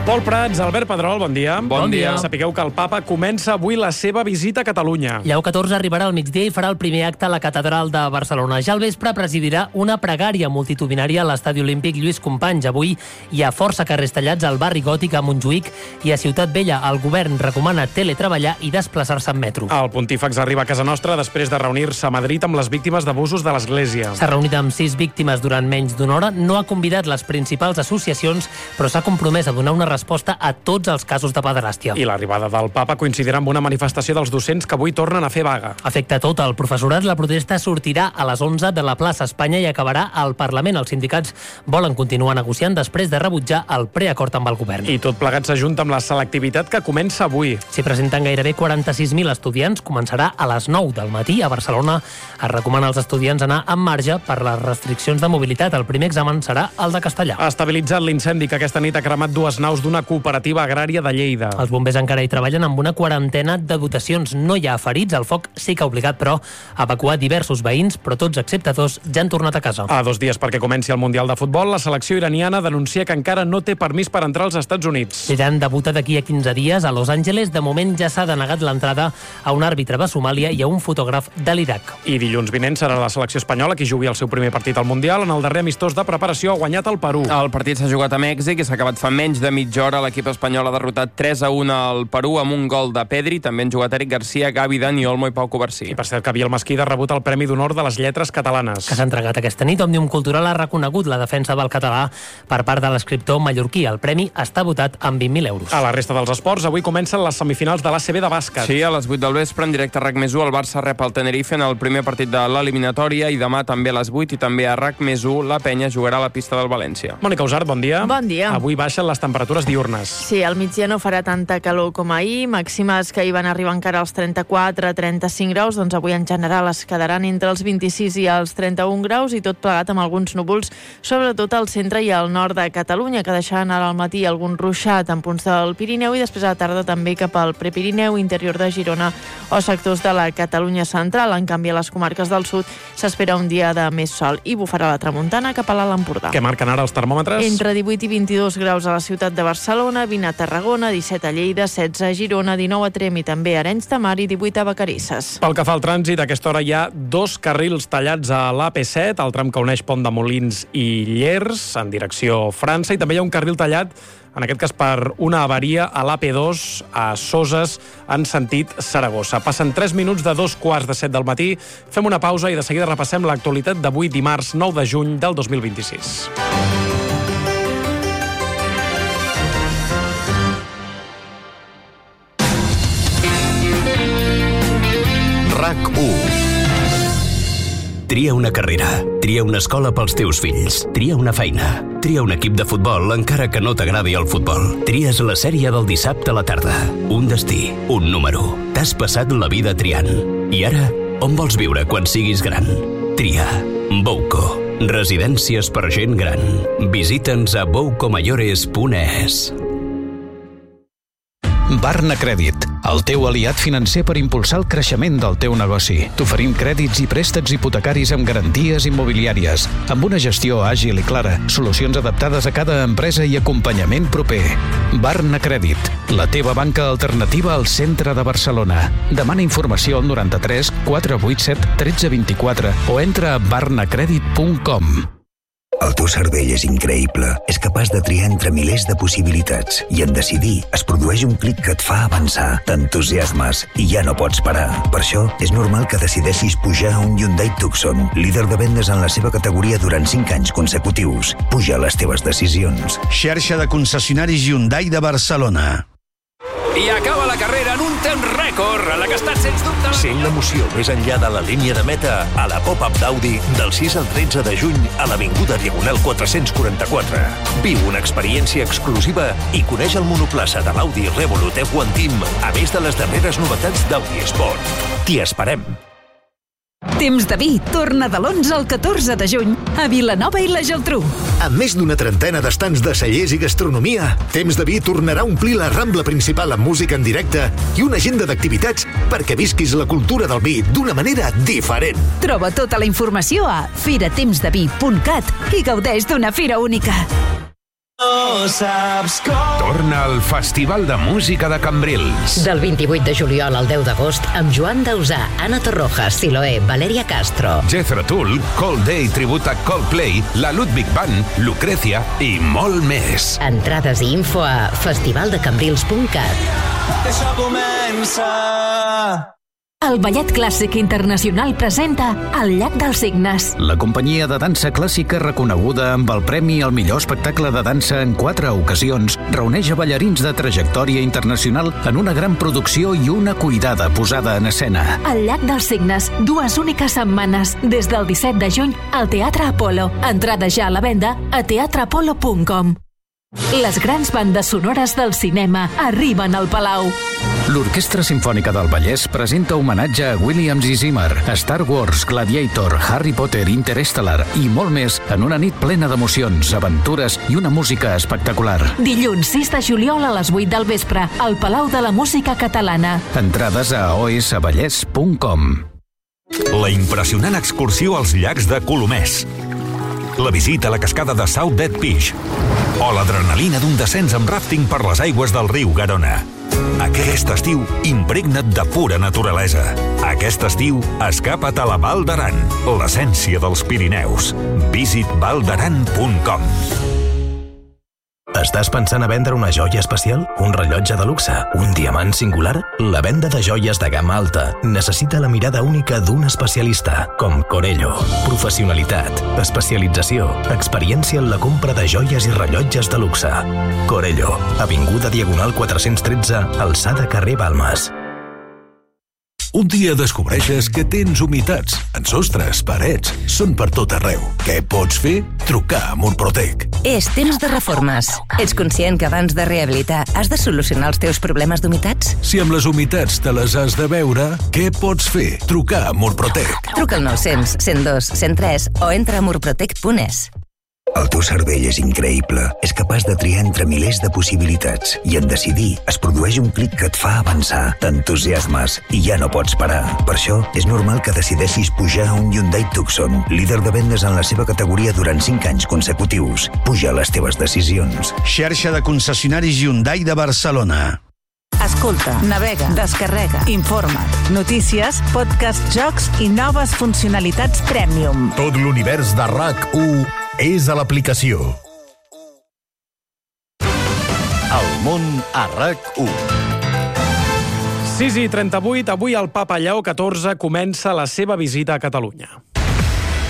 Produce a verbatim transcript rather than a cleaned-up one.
Pol Prats, Albert Pedrol, bon dia. Bon dia. Sapigueu que el papa comença avui la seva visita a Catalunya. Lleó catorze arribarà al migdia i farà el primer acte a la catedral de Barcelona. Ja al vespre presidirà una pregària multitudinària a l'estadi olímpic Lluís Companys. Avui hi ha força carrers tallats al barri Gòtic, a Montjuïc i a Ciutat Vella. El govern recomana teletreballar i desplaçar-se en metro. El pontífex arriba a casa nostra després de reunir-se a Madrid amb les víctimes d'abusos de l'Església. S'ha reunit amb sis víctimes durant menys d'una hora. No ha convidat les principals associacions, però s'ha compromès a donar una resposta a tots els casos de pederàstia. I l'arribada del papa coincidirà amb una manifestació dels docents que avui tornen a fer vaga. Afecta tot el professorat. La protesta sortirà a les onze de la plaça Espanya i acabarà al Parlament. Els sindicats volen continuar negociant després de rebutjar el preacord amb el govern. I tot plegat s'ajunta amb la selectivitat que comença avui. S'hi presenten gairebé quaranta-sis mil estudiants. Començarà a les nou del matí a Barcelona. Es recomana als estudiants anar amb marge per les restriccions de mobilitat. El primer examen serà el de castellà. Ha estabilitzat l'incendi que aquesta nit ha cremat dues naus d'una cooperativa agrària de Lleida. Els bombers encara hi treballen amb una quarantena de dotacions. No hi ha ferits. El foc sí que ha obligat, però, a evacuar diversos veïns, però tots excepte dos ja han tornat a casa. A dos dies perquè comenci el Mundial de Futbol, la selecció iraniana denuncia que encara no té permís per entrar als Estats Units. L'Iran debuta d'aquí a quinze dies a Los Angeles. De moment ja s'ha denegat l'entrada a un àrbitre de Somàlia i a un fotògraf de l'Iraq. I dilluns vinent serà la selecció espanyola qui jugui el seu primer partit al Mundial. En el darrer amistós de preparació ha guanyat el Perú. El partit s'ha jugat a Mèxic i s'ha acabat fa menys de mitja hora. L'equip espanyol ha derrotat tres a un al Perú amb un gol de Pedri. També han jugat Eric Garcia, Gavi, Dani Olmo i Pau Covarsí. I per cert que Biel Mesquida ha rebut el Premi d'Honor de les Lletres Catalanes. Que s'ha entregat aquesta nit. Òmnium Cultural ha reconegut la defensa del català per part de l'escriptor mallorquí. El premi està votat amb vint mil euros. A la resta dels esports, avui comencen les semifinals de l'A C B de bàsquet. Sí, a les vuit del vespre, en directe a RAC més u, el Barça rep el Tenerife en el primer partit de l'eliminatòria i demà també a les vuit i també a RAC més u, la Penya jugarà a la pista del València. Mònica Usart, bon dia. Bon dia. Avui baixen les temperatures diürnes. Sí, al migdia no farà tanta calor com ahir, màximes que hi van arribar encara als trenta-quatre a trenta-cinc graus, doncs avui en general es quedaran entre els vint-i-sis i els trenta-un graus i tot plegat amb alguns núvols, sobretot al centre i al nord de Catalunya, que deixaran ara al matí algun ruixat en punts del Pirineu i després a la tarda també cap al Prepirineu, interior de Girona o sectors de la Catalunya central. En canvi, a les comarques del sud s'espera un dia de més sol i bufarà la tramuntana cap a l'Alt Empordà. Què marquen ara els termòmetres? Entre divuit i vint-i-dos graus a la ciutat de Barcelona, vint a Tarragona, disset a Lleida, setze a Girona, dinou a Trem i també a Arenys de Mar i divuit a Vacarisses. Pel que fa al trànsit, a aquesta hora hi ha dos carrils tallats a l'A P set, el tram que uneix Pont de Molins i Llers, en direcció França, i també hi ha un carril tallat, en aquest cas per una avaria a l'A P dos a Soses en sentit Saragossa. Passen tres minuts de dos quarts de set del matí. Fem una pausa i de seguida repassem l'actualitat d'avui dimarts nou de juny del dos mil vint-i-sis. RAC u. Tria una carrera, tria una escola pels teus fills, tria una feina, tria un equip de futbol encara que no t'agradi el futbol. Tries la sèrie del dissabte a la tarda, un destí, un número. T'has passat la vida triant. I ara, on vols viure quan siguis gran? Tria. Bouco. Residències per gent gran. Visita'ns a bouco mayores punt es. Barna Crèdit, el teu aliat financer per impulsar el creixement del teu negoci. T'oferim crèdits i préstecs hipotecaris amb garanties immobiliàries, amb una gestió àgil i clara, solucions adaptades a cada empresa i acompanyament proper. Barna Crèdit, la teva banca alternativa al centre de Barcelona. Demana informació al noranta-tres quatre vuit set tretze vint-i-quatre o entra a barnacredit punt com. El teu cervell és increïble. És capaç de triar entre milers de possibilitats. I en decidir es produeix un clic que et fa avançar. T'entusiasmes i ja no pots parar. Per això, és normal que decideixis pujar a un Hyundai Tucson, líder de vendes en la seva categoria durant cinc anys consecutius. Puja les teves decisions. Xarxa de concessionaris Hyundai de Barcelona. I acaba la carrera en un temps rècord, a la que ha estat sens dubte... Sent l'emoció més enllà de la línia de meta a la Pop-Up d'Audi del sis al tretze de juny a l'Avinguda Diagonal quatre-cents quaranta-quatre. Viu una experiència exclusiva i coneix el monoplaça de l'Audi Revolut F un Team, a més de les darreres novetats d'Audi Sport. T'hi esperem. Temps de vi torna de l'onze al catorze de juny a Vilanova i la Geltrú. Amb més d'una trentena d'estants de cellers i gastronomia, Temps de vi tornarà a omplir la Rambla principal amb música en directe i una agenda d'activitats perquè visquis la cultura del vi d'una manera diferent. Troba tota la informació a fira temps de vi punt cat i gaudeix d'una fira única. no saps com. Torna al Festival de Música de Cambrils. Del vint-i-vuit de juliol al deu d'agost, amb Joan Dausà, Ana Torroja, Siloé, Valeria Castro. Jethro Tull, Cold Day tribut a Coldplay, la Ludwig Band, Lucrecia i molt més. Entrades i info a festivaldecambrils punt cat. Això comença. El Ballet Clàssic Internacional presenta El llac dels Cignes. La companyia de dansa clàssica reconeguda amb el premi al millor espectacle de dansa en quatre ocasions reuneix a ballarins de trajectòria internacional en una gran producció i una cuidada posada en escena. El llac dels Cignes, dues úniques setmanes, des del disset de juny al Teatre Apolo. Entrada ja a la venda a teatre apolo punt com. Les grans bandes sonores del cinema arriben al Palau. L'Orquestra Simfònica del Vallès presenta homenatge a Williams i Zimmer, Star Wars, Gladiator, Harry Potter, Interstellar i molt més en una nit plena d'emocions, aventures i una música espectacular. Dilluns sis de juliol a les vuit del vespre, al Palau de la Música Catalana. Entrades a o s vallès punt com. La impressionant excursió als llacs de Colomers. La visita a la cascada de South Dead Fish. O l'adrenalina d'un descens amb ràfting per les aigües del riu Garona. Aquest estiu, impregna't de pura naturalesa. Aquest estiu, escapa't a la Val d'Aran, l'essència dels Pirineus. Visit val d'aran punt com. Estàs pensant a vendre una joia especial? Un rellotge de luxe? Un diamant singular? La venda de joies de gamma alta necessita la mirada única d'un especialista, com Corello. Professionalitat, especialització, experiència en la compra de joies i rellotges de luxe. Corello, avinguda Diagonal quatre-cents tretze, alçada carrer Balmes. Un dia descobreixes que tens humitats en sostres, parets, són per tot arreu. Què pots fer? Trucar a Murprotec. És temps de reformes. Ets conscient que abans de rehabilitar has de solucionar els teus problemes d'humitats? Si amb les humitats te les has de veure, què pots fer? Trucar a Murprotec. Truca al nou-cents, cent dos, cent tres o entra a murprotec punt es. El teu cervell és increïble. És capaç de triar entre milers de possibilitats. I en decidir es produeix un clic que et fa avançar. T'entusiasmes i ja no pots parar. Per això, és normal que decideixis pujar a un Hyundai Tucson, líder de vendes en la seva categoria durant cinc anys consecutius. Puja les teves decisions. Xarxa de concessionaris Hyundai de Barcelona. Escolta, navega, descarrega, informa't. Notícies, podcast, jocs i noves funcionalitats Premium. Tot l'univers de RAC u és a l'aplicació. El món a RAC u. sis i trenta-vuit, avui el papa Lleó catorze comença la seva visita a Catalunya.